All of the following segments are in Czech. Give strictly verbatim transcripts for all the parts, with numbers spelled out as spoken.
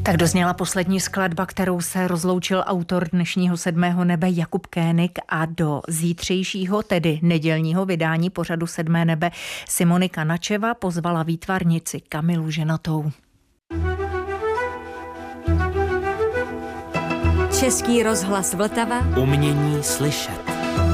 Tak dozněla poslední skladba, kterou se rozloučil autor dnešního Sedmého nebe Jakub Koenig a do zítřejšího, tedy nedělního vydání pořadu Sedmé nebe Simonika Načeva pozvala výtvarnici Kamilu Ženatou. Český rozhlas Vltava. Umění slyšet.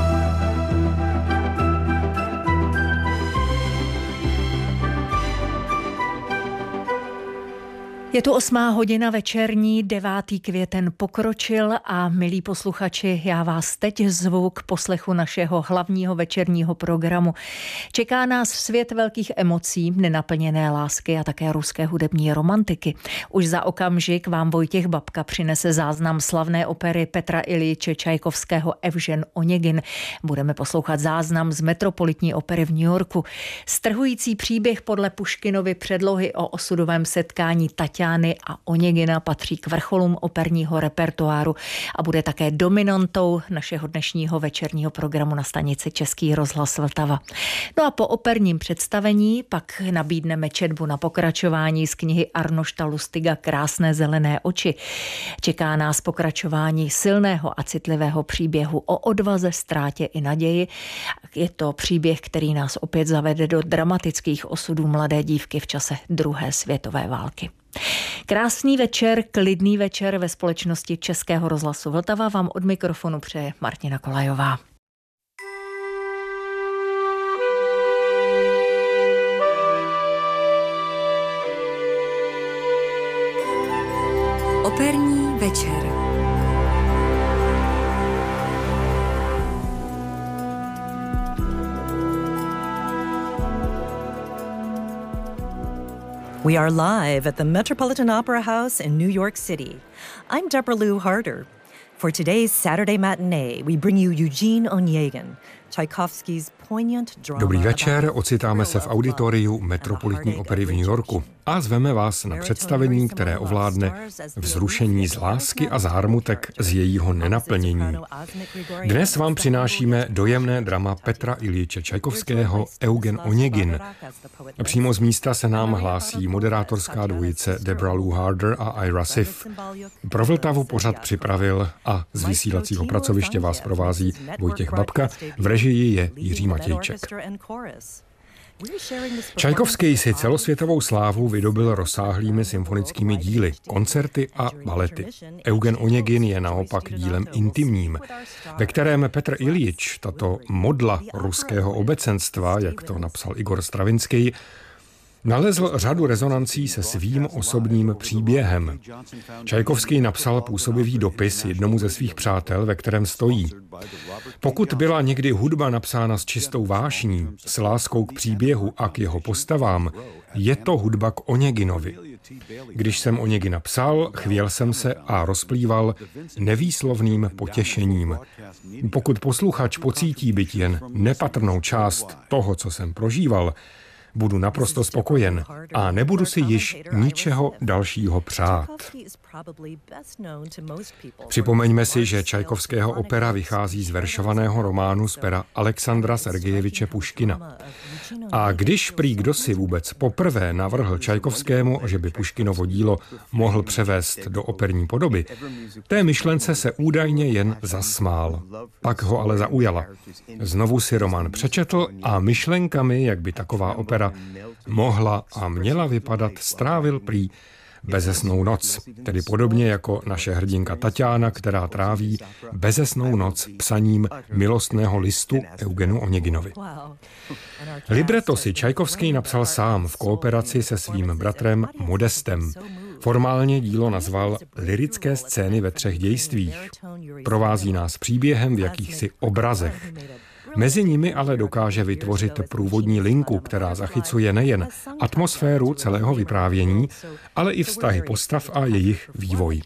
Je tu osmá hodina večerní, devátý květen pokročil a milí posluchači, já vás teď zvu k poslechu našeho hlavního večerního programu. Čeká nás svět velkých emocí, nenaplněné lásky a také ruské hudební romantiky. Už za okamžik vám Vojtěch Babka přinese záznam slavné opery Petra Iljiče Čajkovského Evžen Oněgin. Budeme poslouchat záznam z Metropolitní opery v New Yorku. Strhující příběh podle Puškinovy předlohy o osudovém setkání Taťány a Oněgina patří k vrcholům operního repertoáru a bude také dominantou našeho dnešního večerního programu na stanici Český rozhlas Vltava. No a po operním představení pak nabídneme četbu na pokračování z knihy Arnošta Lustiga Krásné zelené oči. Čeká nás pokračování silného a citlivého příběhu o odvaze, ztrátě i naději. Je to příběh, který nás opět zavede do dramatických osudů mladé dívky v čase druhé světové války. Krásný večer, klidný večer ve společnosti Českého rozhlasu Vltava vám od mikrofonu přeje Martina Kolajová. Operní večer. We are live at the Metropolitan Opera House in New York City. I'm Deborah Lou Harder. For today's Saturday matinee, we bring you Eugene Onegin, Tchaikovsky's poignant drama. Dobrý večer, ocitáme se v auditoriu Metropolitní opery v New Yorku a zveme vás na představení, které ovládne vzrušení z lásky a zármutek z jejího nenaplnění. Dnes vám přinášíme dojemné drama Petra Iljiče Čajkovského Eugen Oněgin. Přímo z místa se nám hlásí moderátorská dvojice Deborah Lou Harder a Ira Sif. Pro Vltavu pořad připravil a z vysílacího pracoviště vás provází Vojtěch Babka, v režii je Jiří Matějček. Čajkovský si celosvětovou slávu vydobil rozsáhlými symfonickými díly, koncerty a balety. Eugen Oněgin je naopak dílem intimním, ve kterém Petr Iljič, tato modla ruského obecenstva, jak to napsal Igor Stravinský, nalezl řadu rezonancí se svým osobním příběhem. Čajkovský napsal působivý dopis jednomu ze svých přátel, ve kterém stojí: pokud byla někdy hudba napsána s čistou vášní, s láskou k příběhu a k jeho postavám, je to hudba k Oněginovi. Když jsem Oněgina psal, chvěl jsem se a rozplýval nevýslovným potěšením. Pokud posluchač pocítí byť jen nepatrnou část toho, co jsem prožíval, budu naprosto spokojen a nebudu si již ničeho dalšího přát. Připomeňme si, že Čajkovského opera vychází z veršovaného románu z pera Alexandra Sergejeviče Puškina. A když prý kdosi vůbec poprvé navrhl Čajkovskému, že by Puškinovo dílo mohl převést do operní podoby, té myšlence se údajně jen zasmál. Pak ho ale zaujala. Znovu si román přečetl a myšlenkami, jak by taková opera mohla a měla vypadat, strávil prý bezesnou noc, tedy podobně jako naše hrdinka Taťána, která tráví bezesnou noc psaním milostného listu Eugenu Oněginovi. Libreto si Čajkovský napsal sám v kooperaci se svým bratrem Modestem. Formálně dílo nazval Lyrické scény ve třech dějstvích. Provází nás příběhem v jakýchsi obrazech. Mezi nimi ale dokáže vytvořit průvodní linku, která zachycuje nejen atmosféru celého vyprávění, ale i vztahy postav a jejich vývoj.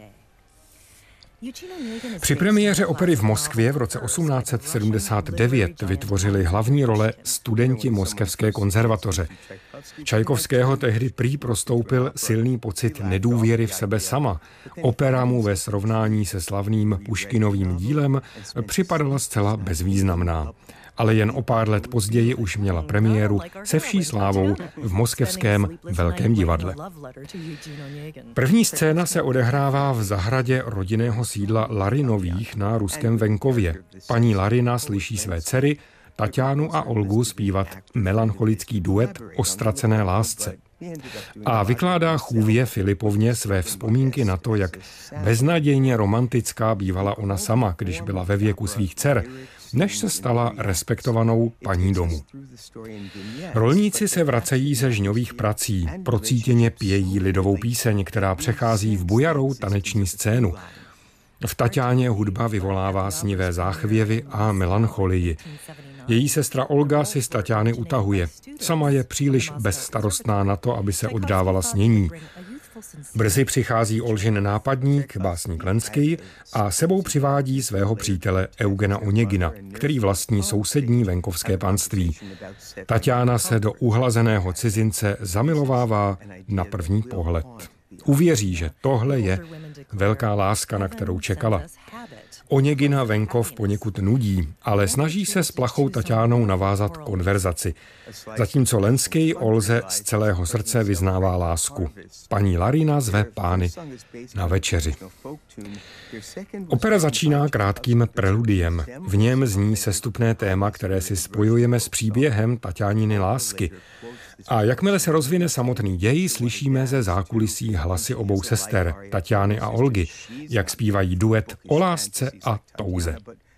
Při premiéře opery v Moskvě v roce osmnáct set sedmdesát devět vytvořili hlavní role studenti Moskevské konzervatoře. Čajkovského tehdy prý prostoupil silný pocit nedůvěry v sebe sama. Opera mu ve srovnání se slavným Puškinovým dílem připadala zcela bezvýznamná. ale jen o pár let později už měla premiéru se vší slávou v moskevském Velkém divadle. První scéna se odehrává v zahradě rodinného sídla Larinových na ruském venkově. Paní Larina slyší své dcery, Taťánu a Olgu zpívat melancholický duet o ztracené lásce. A vykládá chůvě Filipovně své vzpomínky na to, jak beznadějně romantická bývala ona sama, když byla ve věku svých dcer, než se stala respektovanou paní domu. Rolníci se vracejí ze žňových prací, procítěně pějí lidovou píseň, která přechází v bujarou taneční scénu. V Taťáně hudba vyvolává snivé záchvěvy a melancholii. Její sestra Olga si z Taťány utahuje. Sama je příliš bezstarostná na to, aby se oddávala snění. Brzy přichází Olžin nápadník, básník Lenský, a sebou přivádí svého přítele Eugena Oněgina, který vlastní sousední venkovské panství. Taťána se do uhlazeného cizince zamilovává na první pohled. Uvěří, že tohle je velká láska, na kterou čekala. Oněgina venkov poněkud nudí, ale snaží se s plachou Taťánou navázat konverzaci. Zatímco Lenský Olze z celého srdce vyznává lásku. Paní Larina zve pány na večeři. Opera začíná krátkým preludiem. V něm zní sestupné téma, které si spojujeme s příběhem Taťániny lásky. A jakmile se rozvine samotný děj, slyšíme ze zákulisí hlasy obou sester, Taťány a Olgy, jak zpívají duet o lásce a touze.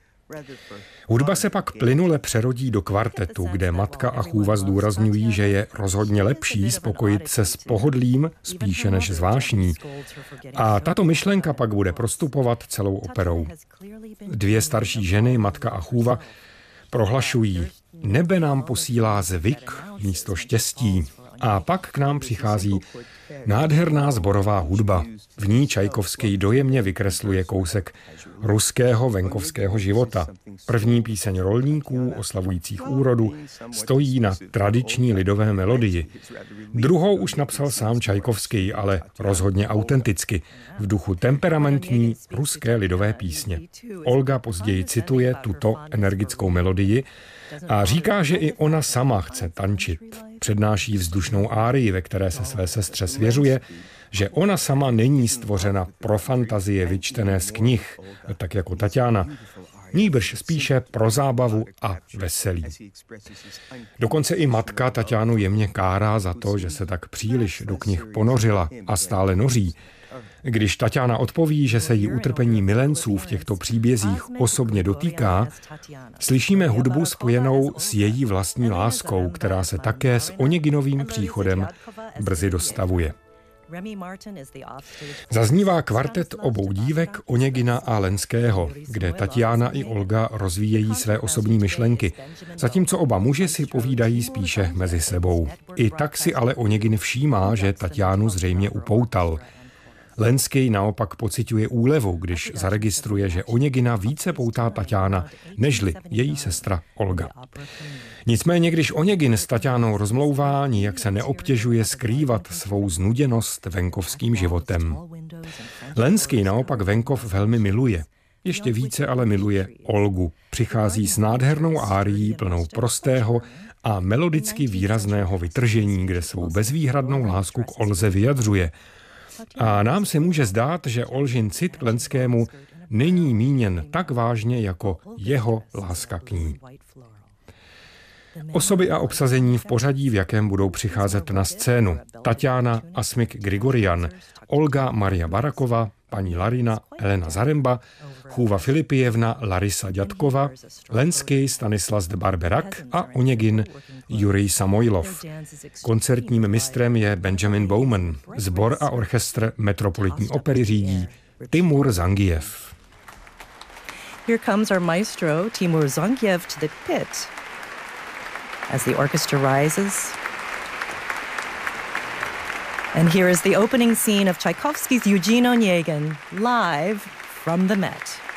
Hudba se pak plynule přerodí do kvartetu, kde matka a chůva zdůrazňují, že je rozhodně lepší spokojit se s pohodlím spíše než s vášní. A tato myšlenka pak bude prostupovat celou operou. Dvě starší ženy, matka a chůva, prohlašují: nebe nám posílá zvyk místo štěstí. A pak k nám přichází nádherná sborová hudba. V ní Čajkovský dojemně vykresluje kousek ruského venkovského života. První píseň rolníků, oslavujících úrodu, stojí na tradiční lidové melodii. Druhou už napsal sám Čajkovský, ale rozhodně autenticky, v duchu temperamentní ruské lidové písně. Olga později cituje tuto energickou melodii a říká, že i ona sama chce tančit. Přednáší vzdušnou árii, ve které se své sestře svěřuje, že ona sama není stvořena pro fantazie vyčtené z knih, tak jako Taťána, nýbrž spíše pro zábavu a veselí. Dokonce i matka Taťánu jemně kárá za to, že se tak příliš do knih ponořila a stále noří. Když Taťána odpoví, že se jí utrpení milenců v těchto příbězích osobně dotýká, slyšíme hudbu spojenou s její vlastní láskou, která se také s Oněginovým příchodem brzy dostavuje. Zaznívá kvartet obou dívek, Oněgina a Lenského, kde Taťána i Olga rozvíjejí své osobní myšlenky, zatímco oba muži si povídají spíše mezi sebou. I tak si ale Oněgin všímá, že Taťánu zřejmě upoutal. Lenský naopak pociťuje úlevu, když zaregistruje, že Oněgina více poutá Taťána, nežli její sestra Olga. Nicméně, když Oněgin s Taťánou rozmlouvá, nijak se neobtěžuje skrývat svou znuděnost venkovským životem. Lenský naopak venkov velmi miluje. Ještě více ale miluje Olgu. Přichází s nádhernou árií plnou prostého a melodicky výrazného vytržení, kde svou bezvýhradnou lásku k Olze vyjadřuje. A nám se může zdát, že Olžin cit k Lenskému není míněn tak vážně jako jeho láska k ní. Osoby a obsazení v pořadí, v jakém budou přicházet na scénu: Taťána Asmik Grigorian, Olga Maria Barakova, paní Larina Elena Zaremba, chůva Filipijevna Larisa Dětkova, Lenský Stanislas de Barberak a Oněgin Jurij Samojlov. Koncertním mistrem je Benjamin Bowman. Sbor a orchestr Metropolitní opery řídí Timur Zangiev. Here comes our maestro Timur Zangiev to the pit. As the orchestra rises. And here is the opening scene of Tchaikovsky's Eugene Onegin, live from the Met.